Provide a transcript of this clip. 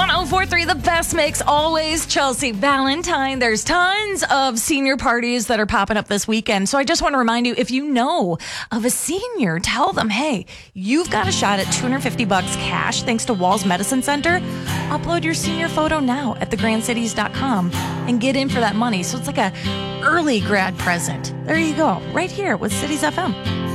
104.3, the best mix always. Chelsea Valentine. There's tons of senior parties that are popping up this weekend. So I just want to remind you, if you know of a senior, tell them, hey, you've got a shot at $250 cash thanks to Walls Medicine Center. Upload your senior photo now at thegrandcities.com and get in for that money. So it's like a early grad present. There you go, right here with Cities FM.